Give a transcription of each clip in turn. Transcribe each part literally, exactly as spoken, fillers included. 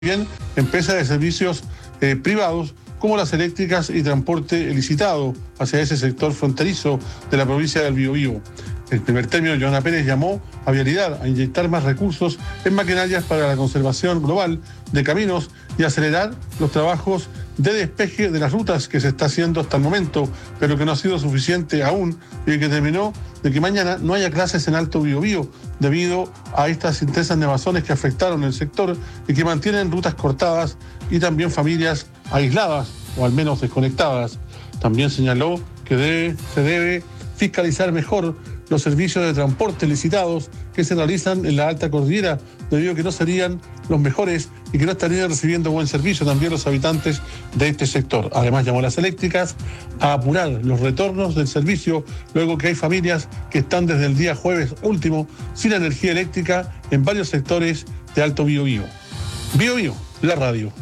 Bien, empresas de servicios eh, privados como las eléctricas y transporte licitado hacia ese sector fronterizo de la provincia del Biobío. El primer término, Joana Pérez, llamó a Vialidad a inyectar más recursos en maquinarias para la conservación global de caminos y acelerar los trabajos de despeje de las rutas que se está haciendo hasta el momento, pero que no ha sido suficiente aún y que terminó de que mañana no haya clases en Alto Biobío debido a estas intensas nevazones que afectaron el sector y que mantienen rutas cortadas y también familias aisladas o al menos desconectadas. También señaló que debe, se debe fiscalizar mejor los servicios de transporte licitados que se realizan en la alta cordillera, debido a que no serían los mejores y que no estarían recibiendo buen servicio también los habitantes de este sector. Además, llamó a las eléctricas a apurar los retornos del servicio, luego que hay familias que están desde el día jueves último sin energía eléctrica en varios sectores de Alto Biobío. Biobío, la radio.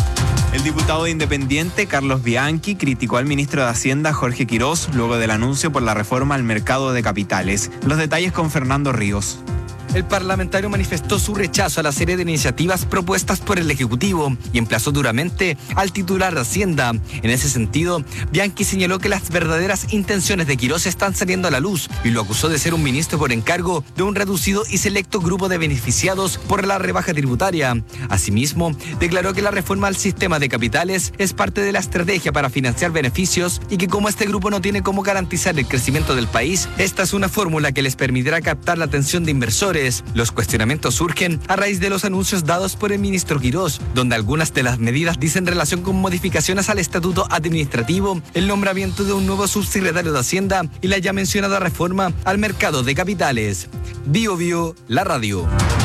El diputado independiente Carlos Bianchi criticó al ministro de Hacienda Jorge Quirós luego del anuncio por la reforma al mercado de capitales. Los detalles con Fernando Ríos. El parlamentario manifestó su rechazo a la serie de iniciativas propuestas por el Ejecutivo y emplazó duramente al titular de Hacienda. En ese sentido, Bianchi señaló que las verdaderas intenciones de Quirós están saliendo a la luz y lo acusó de ser un ministro por encargo de un reducido y selecto grupo de beneficiados por la rebaja tributaria. Asimismo, declaró que la reforma al sistema de capitales es parte de la estrategia para financiar beneficios y que como este grupo no tiene cómo garantizar el crecimiento del país, esta es una fórmula que les permitirá captar la atención de inversores. Los cuestionamientos surgen a raíz de los anuncios dados por el ministro Quirós, donde algunas de las medidas dicen relación con modificaciones al estatuto administrativo, el nombramiento de un nuevo subsecretario de Hacienda y la ya mencionada reforma al mercado de capitales. Bio Bio, la radio.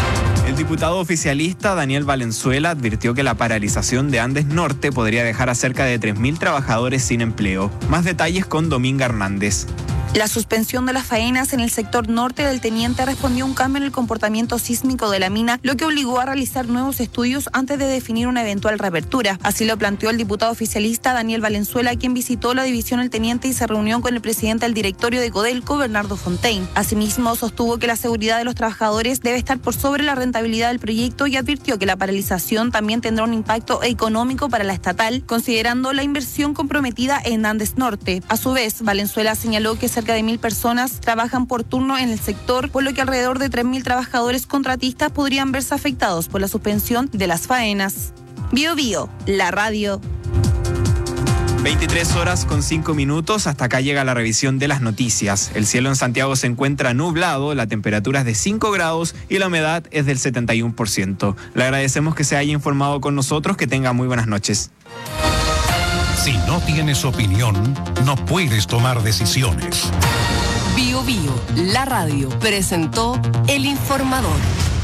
El diputado oficialista Daniel Valenzuela advirtió que la paralización de Andes Norte podría dejar a cerca de tres mil trabajadores sin empleo. Más detalles con Dominga Hernández. La suspensión de las faenas en el sector norte del Teniente respondió a un cambio en el comportamiento sísmico de la mina, lo que obligó a realizar nuevos estudios antes de definir una eventual reapertura. Así lo planteó el diputado oficialista Daniel Valenzuela, quien visitó la división El Teniente y se reunió con el presidente del directorio de Codelco, Bernardo Fontaine. Asimismo, sostuvo que la seguridad de los trabajadores debe estar por sobre la rentabilidad del proyecto y advirtió que la paralización también tendrá un impacto económico para la estatal, considerando la inversión comprometida en Andes Norte. A su vez, Valenzuela señaló que cerca de mil personas trabajan por turno en el sector, por lo que alrededor de tres mil trabajadores contratistas podrían verse afectados por la suspensión de las faenas. Bio Bio, la radio. veintitrés horas con cinco minutos, hasta acá llega la revisión de las noticias. El cielo en Santiago se encuentra nublado, la temperatura es de cinco grados y la humedad es del setenta y uno por ciento. Le agradecemos que se haya informado con nosotros, que tenga muy buenas noches. Si no tienes opinión, no puedes tomar decisiones. Bio Bio, la radio, presentó El Informador.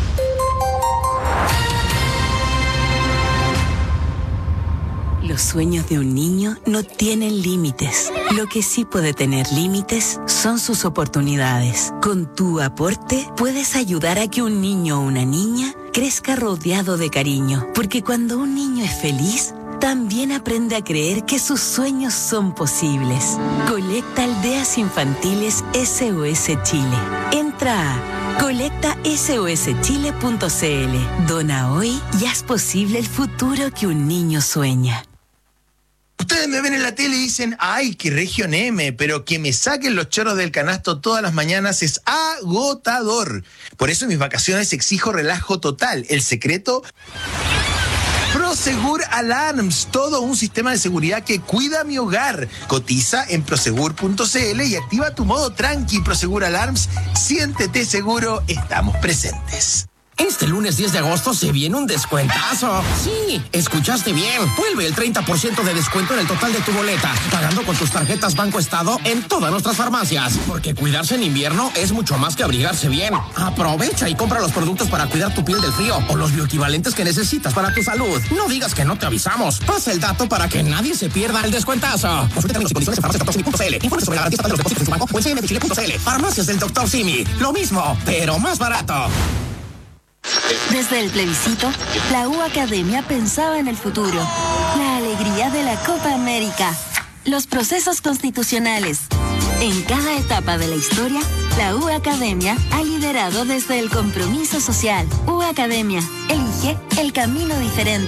Los sueños de un niño no tienen límites. Lo que sí puede tener límites son sus oportunidades. Con tu aporte puedes ayudar a que un niño o una niña crezca rodeado de cariño. Porque cuando un niño es feliz, también aprende a creer que sus sueños son posibles. Colecta Aldeas Infantiles S O S Chile. Entra a colecta S O S chile punto c l. Dona hoy y haz posible el futuro que un niño sueña. Ustedes me ven en la tele y dicen, ay, qué región M, pero que me saquen los chorros del canasto todas las mañanas es agotador. Por eso en mis vacaciones exijo relajo total. El secreto... Prosegur Alarms, todo un sistema de seguridad que cuida mi hogar. Cotiza en prosegur punto c l y activa tu modo tranqui. Prosegur Alarms, siéntete seguro, estamos presentes. Este lunes diez de agosto se viene un descuentazo. Sí, escuchaste bien. Vuelve el treinta por ciento de descuento en el total de tu boleta, pagando con tus tarjetas Banco Estado en todas nuestras farmacias. Porque cuidarse en invierno es mucho más que abrigarse bien. Aprovecha y compra los productos para cuidar tu piel del frío o los bioequivalentes que necesitas para tu salud. No digas que no te avisamos. Pasa el dato para que nadie se pierda el descuentazo. Consulta términos y condiciones en farmacias doctor simi punto c l. Informe sobre la garantía de los depósitos en su banco o en c m de chile punto c l. Farmacias del doctor Simi. Lo mismo, pero más barato. Desde el plebiscito, la U Academia pensaba en el futuro, la alegría de la Copa América, los procesos constitucionales, En cada etapa de la historia, la U Academia ha liderado desde el compromiso social. U Academia, elige el camino diferente.